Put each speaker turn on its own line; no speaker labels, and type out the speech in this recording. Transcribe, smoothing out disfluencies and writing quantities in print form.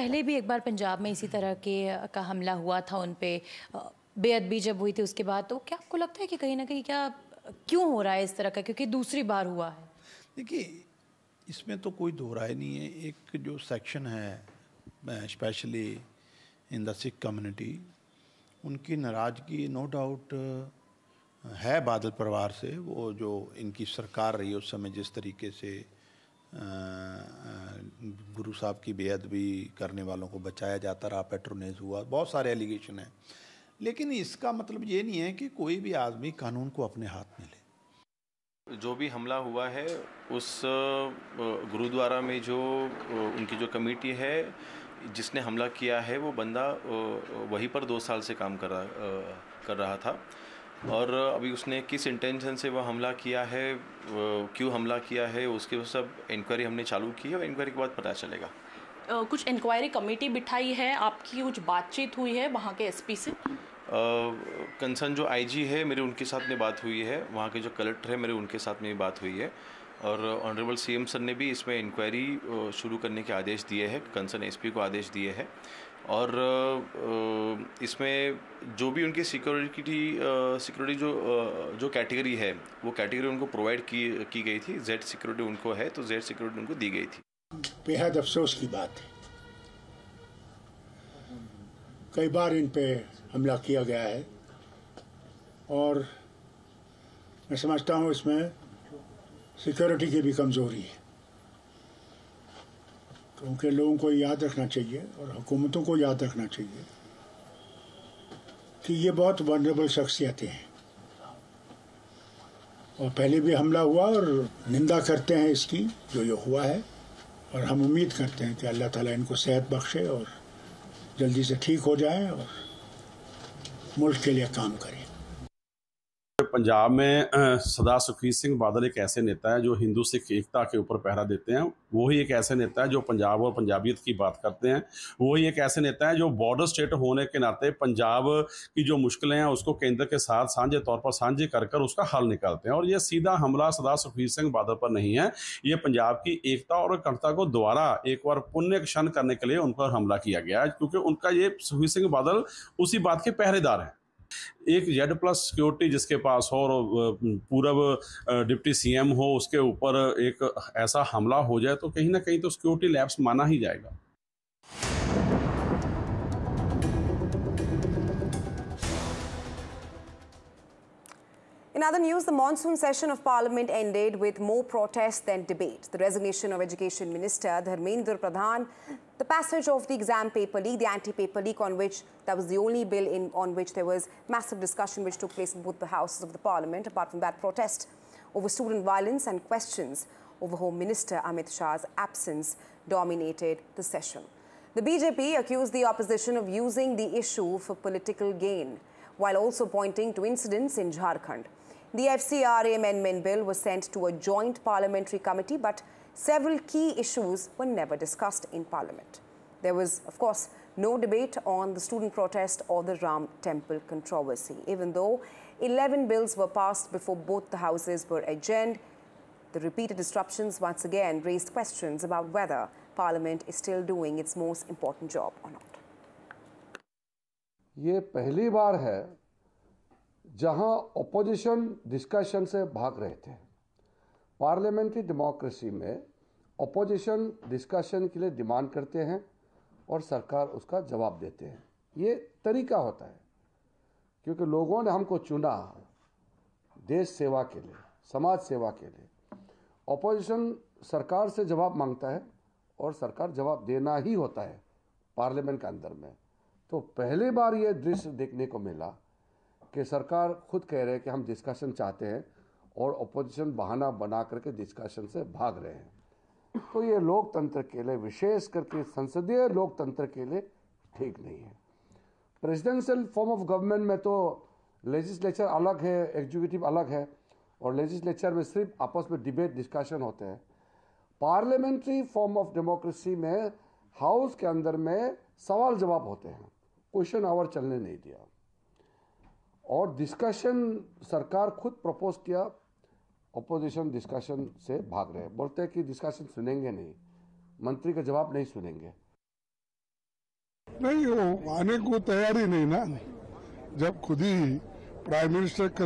पहले भी एक बार पंजाब में इसी तरह के का हमला हुआ था उन पे, बेअदबी जब हुई थी उसके बाद, तो क्या आपको लगता है कि कहीं ना कहीं क्या क्यों हो रहा है इस तरह का, क्योंकि दूसरी बार हुआ है?
देखिए, इसमें तो कोई दो राय नहीं है। एक जो सेक्शन है specially in the Sikh community, उनकी नाराज़गी नो डाउट है बादल परिवार से। वो जो इनकी सरकार रही उस समय जिस तरीके से गुरु साहब की बेअदबी करने वालों को बचाया जाता रहा, पेट्रोनेज हुआ, बहुत सारे एलिगेशन हैं। लेकिन इसका मतलब ये नहीं है कि कोई भी आदमी कानून को अपने हाथ में ले।
जो भी हमला हुआ है उस गुरुद्वारा में जो उनकी जो कमेटी है जिसने हमला किया है, वो बंदा वहीं पर 2 साल से काम कर रहा था। और अभी उसने किस इंटेंशन से वह हमला किया है, क्यों हमला किया है, उसके सब इंक्वायरी हमने चालू की है और इंक्वायरी के बाद पता चलेगा।
कुछ इंक्वायरी कमेटी बिठाई है, आपकी कुछ बातचीत हुई है वहाँ के एसपी से?
कंसर्न जो आईजी है मेरी उनके साथ में बात हुई है, वहाँ के जो कलेक्टर है मेरे उनके साथ में बात हुई है, और ऑनरेबल सीएम सर ने भी इसमें इंक्वायरी शुरू करने के आदेश दिए हैं, कंसर्न एसपी को आदेश दिए हैं। और इसमें जो भी उनकी सिक्योरिटी जो कैटेगरी है, वो कैटेगरी उनको प्रोवाइड की गई थी। जेड सिक्योरिटी उनको है, तो जेड सिक्योरिटी उनको दी गई थी।
बेहद अफसोस की बात है, कई बार इन पे हमला किया गया है और मैं समझता हूँ इसमें सिक्योरिटी की भी कमज़ोरी है, क्योंकि लोगों को याद रखना चाहिए और हुकूमतों को याद रखना चाहिए कि ये बहुत वनरेबल शख्सियतें हैं। और पहले भी हमला हुआ और निंदा करते हैं इसकी जो ये हुआ है, और हम उम्मीद करते हैं कि अल्लाह ताला इनको सेहत बख्शे और जल्दी से ठीक हो जाए और मुल्क के लिए काम करें।
पंजाब में सरदार सुखबीर सिंह बादल एक ऐसे नेता है जो हिंदू सिख एकता के ऊपर पहरा देते हैं। वही एक ऐसे नेता है जो पंजाब और पंजाबियत की बात करते हैं। वही एक ऐसे नेता है जो बॉर्डर स्टेट होने के नाते पंजाब की जो मुश्किलें हैं उसको केंद्र के साथ साझे तौर पर साझे कर कर उसका हल निकालते हैं। और ये सीधा हमला सरदार सुखबीर सिंह बादल पर नहीं है, ये पंजाब की एकता और अखंडता को दोबारा एक बार पुण्य क्षण करने के लिए उन पर हमला किया गया है, क्योंकि उनका ये सुखबीर सिंह बादल उसी बात के पहरेदार हैं। एक जेड प्लस सिक्योरिटी जिसके पास हो और पूर्व डिप्टी सीएम हो, उसके ऊपर एक ऐसा हमला हो जाए तो कहीं ना कहीं तो सिक्योरिटी लैप्स माना ही जाएगा।
In other news, the monsoon session of Parliament ended with more protests than debate. The resignation of Education Minister Dharmendra Pradhan, the passage of the exam paper leak, the anti-paper leak, on which that was the only bill on which there was massive discussion which took place in both the houses of the Parliament. Apart from that, protest over student violence and questions over Home Minister Amit Shah's absence dominated the session. The BJP accused the opposition of using the issue for political gain, while also pointing to incidents in Jharkhand. The FCRA amendment bill was sent to a joint parliamentary committee, but several key issues were never discussed in Parliament. There was, of course, no debate on the student protest or the Ram Temple controversy. Even though 11 bills were passed before both the houses were adjourned, the repeated disruptions once again raised questions about whether Parliament is still doing its most important job or not.
ये पहली बार है जहां opposition discussion से भाग रहे थे। Parliamentary democracy में opposition discussion के लिए डिमांड करते हैं और सरकार उसका जवाब देते हैं। ये तरीका होता है, क्योंकि लोगों ने हमको चुना देश सेवा के लिए, समाज सेवा के लिए। ऑपोजिशन सरकार से जवाब मांगता है और सरकार जवाब देना ही होता है पार्लियामेंट के अंदर में। तो पहली बार ये दृश्य देखने को मिला कि सरकार खुद कह रहे हैं कि हम डिस्कशन चाहते हैं और ऑपोजिशन बहाना बना करके डिस्कशन से भाग रहे हैं। तो ये लोकतंत्र के लिए, विशेष करके संसदीय लोकतंत्र के लिए ठीक नहीं है। प्रेसिडेंशियल फॉर्म ऑफ गवर्नमेंट में तो लेजिस्लेचर अलग है, एग्जीक्यूटिव अलग है, और लेजिस्लेचर में सिर्फ आपस में डिबेट डिस्कशन होते हैं। पार्लियामेंट्री फॉर्म ऑफ डेमोक्रेसी में हाउस के अंदर में सवाल जवाब होते हैं, क्वेश्चन आवर चलने नहीं दिया। और डिस्कशन सरकार खुद प्रपोज किया, ऑपोजिशन डिस्कशन से भाग रहे हैं, बोलते हैं कि डिस्कशन सुनेंगे नहीं, मंत्री का जवाब नहीं सुनेंगे।
नहीं, वो आने को तैयार ही नहीं ना। जब खुद ही प्राइम मिनिस्टर